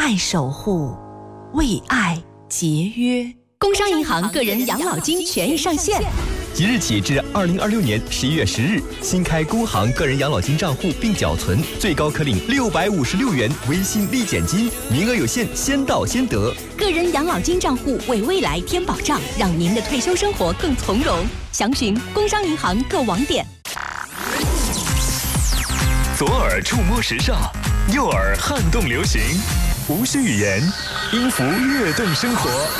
爱守护，为爱节约。 工商银行个人养老金权益上线。 即日起至2026年11月10日，新开工行个人养老金账户并缴存，最高可领656元微信立减金，名额有限，先到先得。 个人养老金账户为未来添保障，让您的退休生活更从容。详询工商银行各网点。 左耳触摸时尚，右耳撼动流行，无需语言，音符跃动生活。